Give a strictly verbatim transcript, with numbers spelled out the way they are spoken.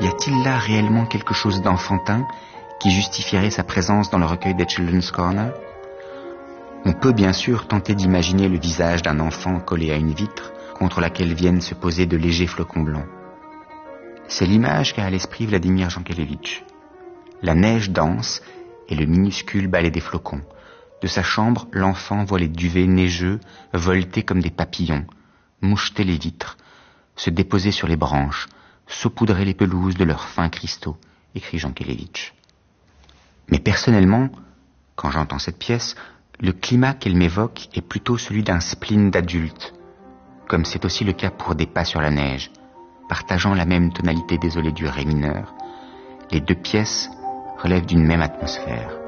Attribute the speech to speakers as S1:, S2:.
S1: Y a-t-il là réellement quelque chose d'enfantin qui justifierait sa présence dans le recueil des Children's Corner? On peut bien sûr tenter d'imaginer le visage d'un enfant collé à une vitre contre laquelle viennent se poser de légers flocons blancs. C'est l'image qu'a à l'esprit Vladimir Jankélévitch. La neige danse et le minuscule balai des flocons. De sa chambre, l'enfant voit les duvets neigeux volter comme des papillons, moucheter les vitres, se déposer sur les branches, saupoudrer les pelouses de leurs fins cristaux, écrit Jankélévitch. Mais personnellement, quand j'entends cette pièce, le climat qu'elle m'évoque est plutôt celui d'un spleen d'adulte, comme c'est aussi le cas pour Des pas sur la neige, partageant la même tonalité désolée du ré mineur. Les deux pièces relèvent d'une même atmosphère.